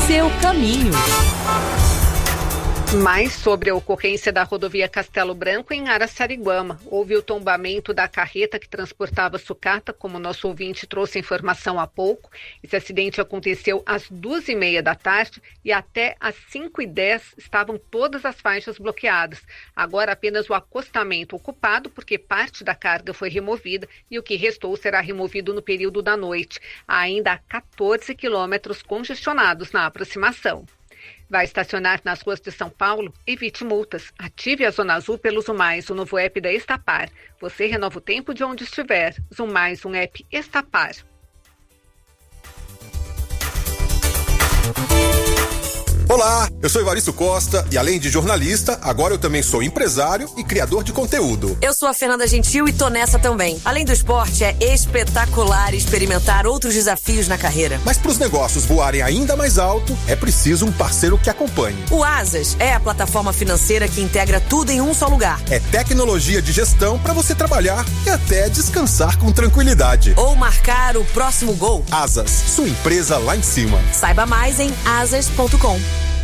seu caminho. Mais sobre a ocorrência da rodovia Castelo Branco em Araçariguama. Houve o tombamento da carreta que transportava sucata, como o nosso ouvinte trouxe a informação há pouco. Esse acidente aconteceu às 2h30 da tarde e até às 5h10 estavam todas as faixas bloqueadas. Agora apenas o acostamento ocupado, porque parte da carga foi removida e o que restou será removido no período da noite. Há ainda 14 quilômetros congestionados na aproximação. Vai estacionar nas ruas de São Paulo? Evite multas. Ative a Zona Azul pelo Zumais, o novo app da Estapar. Você renova o tempo de onde estiver. Zumais, um app Estapar. Olá, eu sou Evaristo Costa e além de jornalista, agora eu também sou empresário e criador de conteúdo. Eu sou a Fernanda Gentil e tô nessa também. Além do esporte, é espetacular experimentar outros desafios na carreira. Mas para os negócios voarem ainda mais alto, é preciso um parceiro que acompanhe. O Asas é a plataforma financeira que integra tudo em um só lugar. É tecnologia de gestão para você trabalhar e até descansar com tranquilidade. Ou marcar o próximo gol. Asas, sua empresa lá em cima. Saiba mais em asas.com.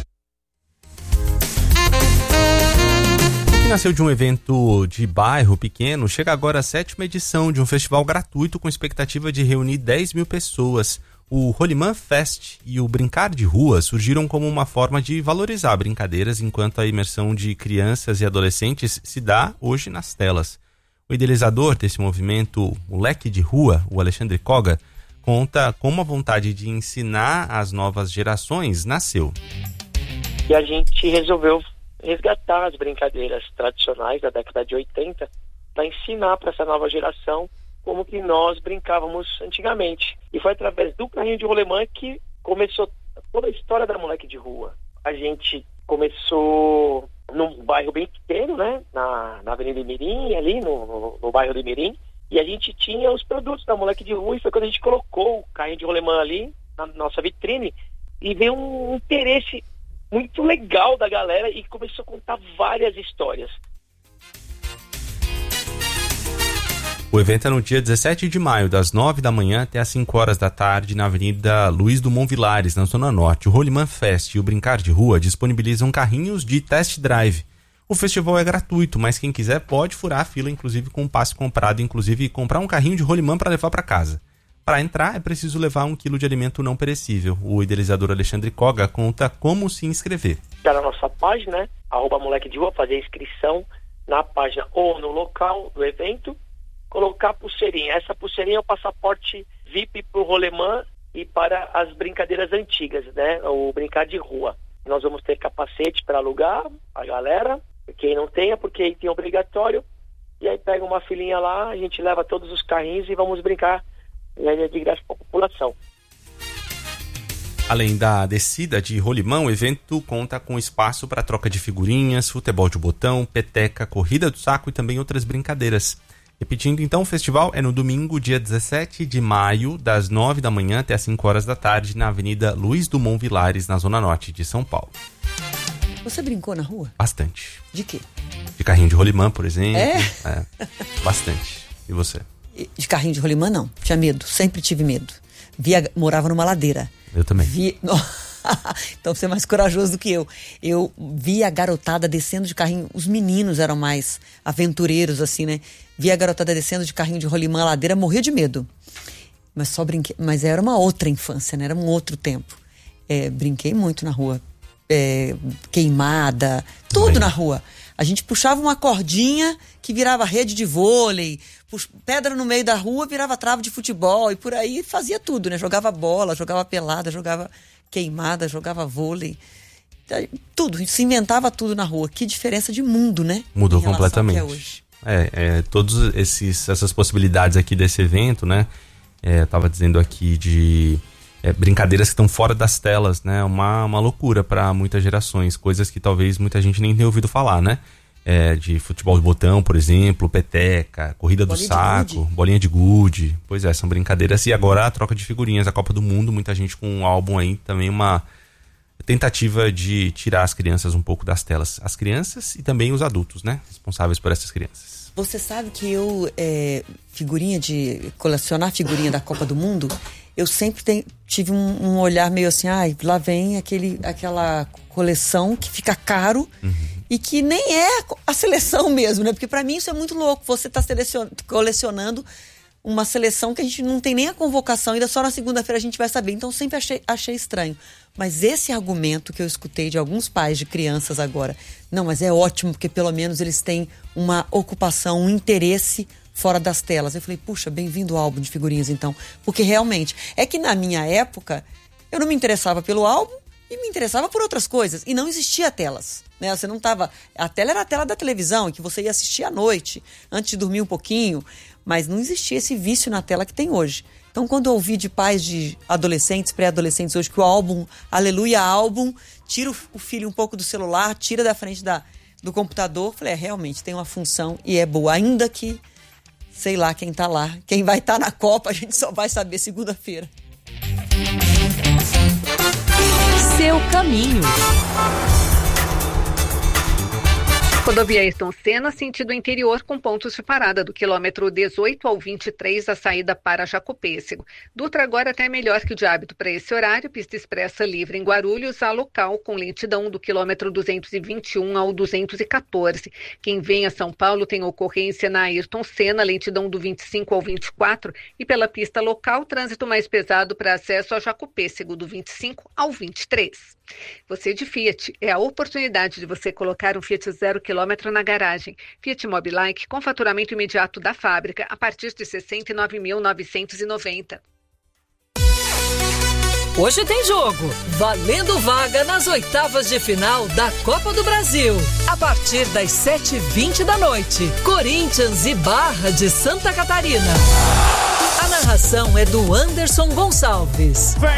Que nasceu de um evento de bairro pequeno, chega agora a 7ª edição de um festival gratuito com expectativa de reunir 10 mil pessoas. O Rolimã Fest e o Brincar de Rua surgiram como uma forma de valorizar brincadeiras enquanto a imersão de crianças e adolescentes se dá hoje nas telas. O idealizador desse movimento, Moleque de Rua, o Alexandre Koga, conta como a vontade de ensinar as novas gerações nasceu. E a gente resolveu resgatar as brincadeiras tradicionais da década de 80 para ensinar para essa nova geração como que nós brincávamos antigamente. E foi através do carrinho de rolemã que começou toda a história da Moleque de Rua. A gente começou num bairro bem pequeno, né? Na Avenida Imirim, ali no bairro do Imirim, e a gente tinha os produtos da Moleque de Rua, e foi quando a gente colocou o carrinho de rolemã ali na nossa vitrine e veio um interesse muito legal da galera e começou a contar várias histórias. O evento é no dia 17 de maio, das 9 da manhã até as 5 horas da tarde, na Avenida Luiz Dumont Vilares, na Zona Norte. O Rolimã Fest e o Brincar de Rua disponibilizam carrinhos de test drive. O festival é gratuito, mas quem quiser pode furar a fila, inclusive com um passe comprado, inclusive comprar um carrinho de rolimã para levar para casa. Para entrar, é preciso levar 1 quilo de alimento não perecível. O idealizador Alexandre Koga conta como se inscrever. Está na nossa página, né? @Moleque de Rua, fazer a inscrição na página ou no local do evento, colocar a pulseirinha. Essa pulseirinha é o passaporte VIP para o rolemã e para as brincadeiras antigas, né? O brincar de rua. Nós vamos ter capacete para alugar a galera, quem não tenha, porque aí tem obrigatório. E aí pega uma filinha lá, a gente leva todos os carrinhos e vamos brincar de graça para a população. Além da descida de rolimã, o evento conta com espaço para troca de figurinhas, futebol de botão, peteca, corrida do saco e também outras brincadeiras. Repetindo então, o festival é no domingo, dia 17 de maio, das 9 da manhã até as 5 horas da tarde, na Avenida Luiz Dumont Vilares, na Zona Norte de São Paulo. Você brincou na rua? Bastante. De quê? De carrinho de rolimã, por exemplo. É? Bastante. E você? De carrinho de rolimã, não. Tinha medo. Sempre tive medo. Morava numa ladeira. Eu também. Então você é mais corajoso do que eu. Eu via a garotada descendo de carrinho. Os meninos eram mais aventureiros, assim, né? Via a garotada descendo de carrinho de rolimã à ladeira, morria de medo. Mas só brinquei. Mas era uma outra infância, né? Era um outro tempo. Brinquei muito na rua. Queimada, tudo na rua. A gente puxava uma cordinha que virava rede de vôlei, pedra no meio da rua virava trave de futebol e por aí fazia tudo, né? Jogava bola, jogava pelada, jogava queimada, jogava vôlei. Tudo, se inventava tudo na rua. Que diferença de mundo, né? Mudou completamente. Ao que é hoje. Todas essas possibilidades aqui desse evento, né? Eu tava dizendo aqui de brincadeiras que estão fora das telas, né? Uma loucura para muitas gerações, coisas que talvez muita gente nem tenha ouvido falar, né? De futebol de botão, por exemplo, peteca, corrida do saco, bolinha de gude. Pois é, são brincadeiras. E agora a troca de figurinhas, a Copa do Mundo, muita gente com um álbum aí, também uma tentativa de tirar as crianças um pouco das telas. As crianças e também os adultos, né? Responsáveis por essas crianças. Você sabe que eu, colecionar figurinha da Copa do Mundo, eu sempre tive um olhar meio assim, lá vem aquela coleção que fica caro e que nem é a seleção mesmo, né? Porque pra mim isso é muito louco, você tá colecionando uma seleção que a gente não tem nem a convocação, ainda só na segunda-feira a gente vai saber. Então sempre achei estranho. Mas esse argumento que eu escutei de alguns pais de crianças agora, não, mas é ótimo porque pelo menos eles têm uma ocupação, um interesse fora das telas. Eu falei, puxa, bem-vindo ao álbum de figurinhas então. Porque realmente, é que na minha época eu não me interessava pelo álbum e me interessava por outras coisas. E não existia telas, né? Você não tava... A tela era a tela da televisão, que você ia assistir à noite, antes de dormir um pouquinho. Mas não existia esse vício na tela que tem hoje. Então, quando eu ouvi de pais de adolescentes, pré-adolescentes hoje, que o álbum, aleluia álbum, tira o filho um pouco do celular, tira da frente do computador, falei, realmente tem uma função e é boa. Ainda que, sei lá quem tá lá, quem vai estar na Copa, a gente só vai saber segunda-feira. Seu caminho. Rodovia Ayrton Senna, sentido interior, com pontos de parada do quilômetro 18 ao 23, a saída para Jacopêssego. Dutra agora até melhor que o de hábito para esse horário, pista expressa livre em Guarulhos, a local com lentidão do quilômetro 221 ao 214. Quem vem a São Paulo tem ocorrência na Ayrton Senna, lentidão do 25 ao 24, e pela pista local, trânsito mais pesado para acesso a Jacopêssego, do 25 ao 23. Você de Fiat, é a oportunidade de você colocar um Fiat 0 km na garagem. Fiat Mobilike com faturamento imediato da fábrica a partir de R$ 69.990. Hoje tem jogo, valendo vaga nas oitavas de final da Copa do Brasil. A partir das 7h20 da noite, Corinthians e Barra de Santa Catarina. A narração é do Anderson Gonçalves.